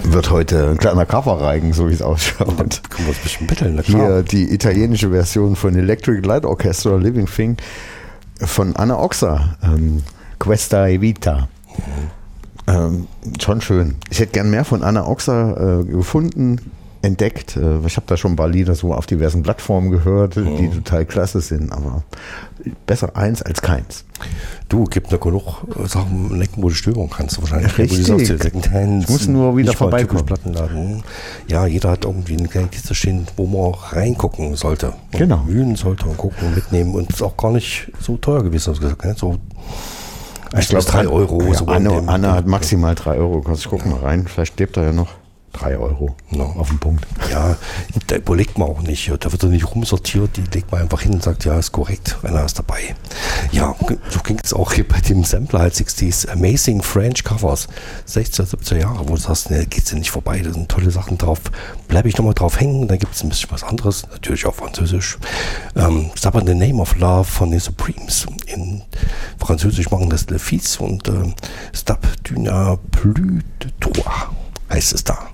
Wird heute ein kleiner Coverreigen, so wie es ausschaut. Können wir uns ein bisschen betteln, na klar. Hier die italienische Version von Electric Light Orchestra, Living Thing, von Anna Oxa, Questa e Vita. Schon schön. Ich hätte gern mehr von Anna Oxa gefunden, entdeckt. Ich habe da schon ein paar Lieder so auf diversen Plattformen gehört, die total klasse sind, aber besser eins als keins. Du, gibt noch genug Sachen, wo du stöbern kannst. Wahrscheinlich. Richtig. Ich muss nur wieder vorbeikommen. Plattenladen. Ja, jeder hat irgendwie eine kleine Kiste stehen, wo man reingucken sollte. Und genau. Wühlen sollte und gucken und mitnehmen. Und es ist auch gar nicht so teuer gewesen, hast du gesagt. Ne? So, ich glaube 3 Euro. Ja, so Anna hat maximal 3 Euro gekostet. Ich gucke mal rein, vielleicht lebt er ja noch. 3 Euro auf den Punkt. Ja, da überlegt man auch nicht. Da wird er nicht rumsortiert, die legt man einfach hin und sagt, ja, ist korrekt, einer ist dabei. Ja, so ging es auch hier bei dem Sampler halt 60s Amazing French Covers, 16er, 17er Jahre, wo du sagst, ne, geht's dir nicht vorbei, da sind tolle Sachen drauf. Bleibe ich nochmal drauf hängen, dann gibt es ein bisschen was anderes, natürlich auch Französisch. Stop in the Name of Love von den Supremes. In Französisch machen das Le Fils und Stop du n'as plus de toi, heißt es da.